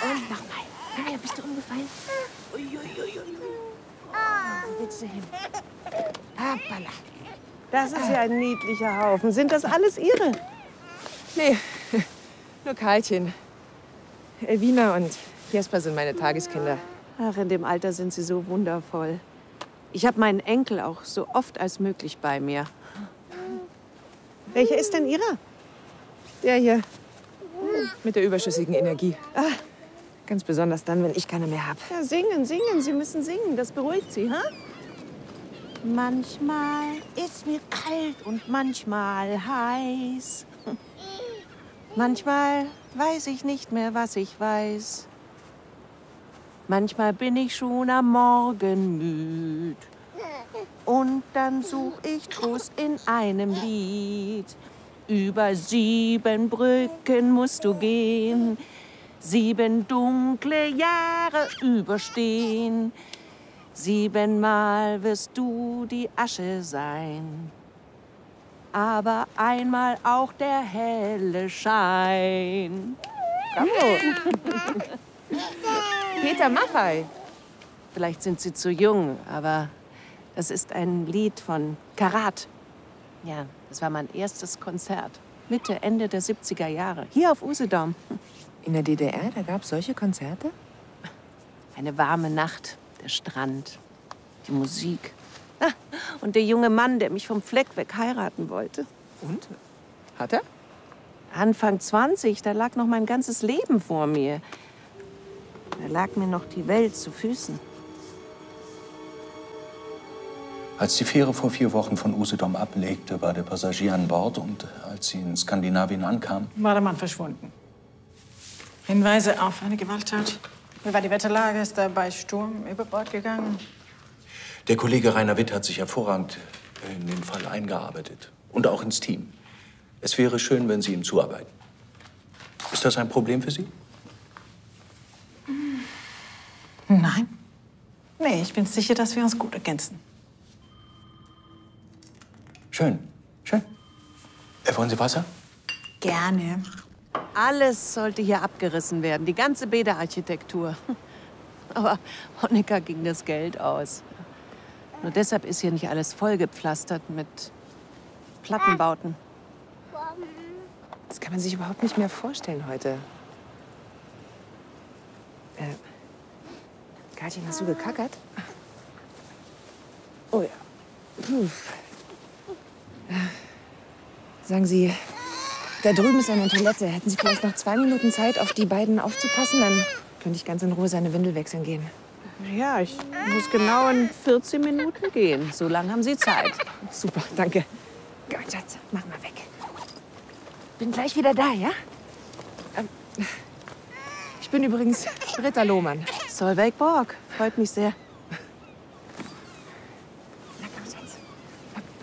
Und nochmal. Komm her, bist du umgefallen? Uiuiui. Wo willst du hin? Hoppala. Das ist ja ein niedlicher Haufen. Sind das alles Ihre? Nee, nur Karlchen. Elvina und Jesper sind meine Tageskinder. Ach, in dem Alter sind sie so wundervoll. Ich habe meinen Enkel auch so oft als möglich bei mir. Welcher ist denn Ihrer? Der hier. Mit der überschüssigen Energie. Ganz besonders dann, wenn ich keine mehr habe. Ja, singen, singen. Sie müssen singen. Das beruhigt Sie, ha? Manchmal ist mir kalt und manchmal heiß. Manchmal weiß ich nicht mehr, was ich weiß. Manchmal bin ich schon am Morgen müd. Und dann such ich Trost in einem Lied. Über 7 Brücken musst du gehen, 7 dunkle Jahre überstehen. 7-mal wirst du die Asche sein, aber einmal auch der helle Schein. Bravo. Peter Maffay. Vielleicht sind Sie zu jung, aber das ist ein Lied von Karat. Ja, das war mein erstes Konzert. Mitte, Ende der 70er Jahre. Hier auf Usedom. In der DDR, da gab es solche Konzerte? Eine warme Nacht, der Strand, die Musik. Und der junge Mann, der mich vom Fleck weg heiraten wollte. Und? Hat er? Anfang 20, da lag noch mein ganzes Leben vor mir. Da lag mir noch die Welt zu Füßen. Als die Fähre vor 4 Wochen von Usedom ablegte, war der Passagier an Bord. Und als sie in Skandinavien ankam, war der Mann verschwunden. Hinweise auf eine Gewalttat. Wie war die Wetterlage? Ist er bei Sturm über Bord gegangen? der Kollege Rainer Witt hat sich hervorragend in den Fall eingearbeitet. Und auch ins Team. Es wäre schön, wenn Sie ihm zuarbeiten. Ist das ein Problem für Sie? Nein. Nee, ich bin sicher, dass wir uns gut ergänzen. Schön, schön. Wollen Sie Wasser? Gerne. Alles sollte hier abgerissen werden, die ganze Bäderarchitektur. Aber Honecker ging das Geld aus. Nur deshalb ist hier nicht alles vollgepflastert mit Plattenbauten. Das kann man sich überhaupt nicht mehr vorstellen heute. Katja, hast du gekackert? Oh ja. Puh. Sagen Sie, da drüben ist eine Toilette. Hätten Sie vielleicht noch 2 Minuten Zeit, auf die beiden aufzupassen? Dann könnte ich ganz in Ruhe seine Windel wechseln gehen. Ja, ich muss genau in 14 Minuten gehen. So lange haben Sie Zeit. Super, danke. Gut, Schatz, mach mal weg. Bin gleich wieder da, ja? Ich bin übrigens Britta Lohmann. Solveig Borg, freut mich sehr.